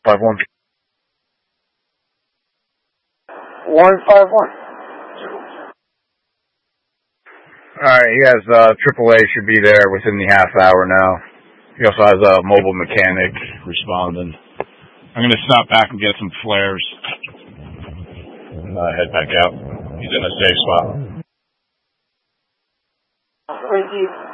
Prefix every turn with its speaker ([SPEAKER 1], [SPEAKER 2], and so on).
[SPEAKER 1] 151.
[SPEAKER 2] 151.
[SPEAKER 1] Alright, he has AAA should be there within the half hour now. He also has a mobile mechanic responding. I'm going to stop back and get some flares. Head back out. He's in a safe spot.